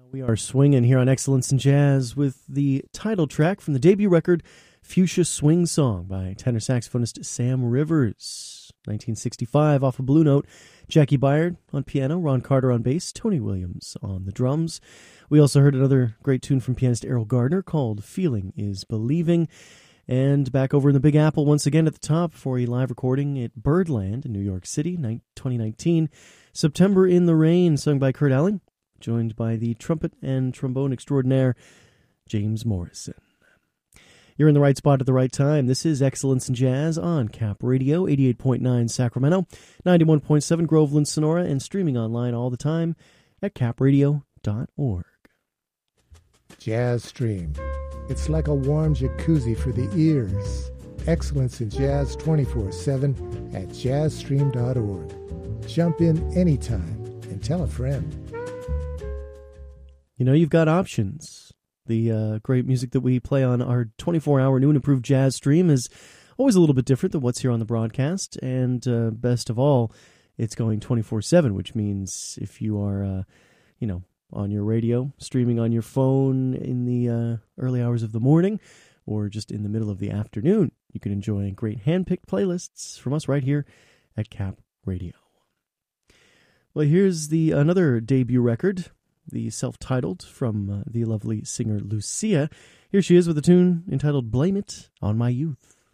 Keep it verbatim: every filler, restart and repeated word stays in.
We are swinging here on Excellence in Jazz with the title track from the debut record, Fuchsia Swing Song by tenor saxophonist Sam Rivers. nineteen sixty-five, off a Blue Note. Jackie Byard on piano, Ron Carter on bass, Tony Williams on the drums. We also heard another great tune from pianist Errol Gardner called Feeling is Believing. And back over in the Big Apple once again at the top for a live recording at Birdland in New York City, twenty nineteen. September in the Rain, sung by Kurt Elling, joined by the trumpet and trombone extraordinaire James Morrison. You're in the right spot at the right time. This is Excellence in Jazz on Cap Radio, eighty-eight point nine Sacramento, ninety-one point seven Groveland, Sonora, and streaming online all the time at cap radio dot org. Jazz Stream. It's like a warm jacuzzi for the ears. Excellence in Jazz twenty-four seven at jazz stream dot org. Jump in anytime and tell a friend. You know, you've got options. The uh, great music that we play on our twenty-four hour new and improved Jazz Stream is always a little bit different than what's here on the broadcast. And uh, best of all, it's going twenty-four seven, which means if you are, uh, you know, on your radio, streaming on your phone in the uh, early hours of the morning, or just in the middle of the afternoon, you can enjoy great hand-picked playlists from us right here at Cap Radio. Well, here's the another debut record, the self-titled, from uh, the lovely singer Lucia. Here she is with a tune entitled Blame It on My Youth.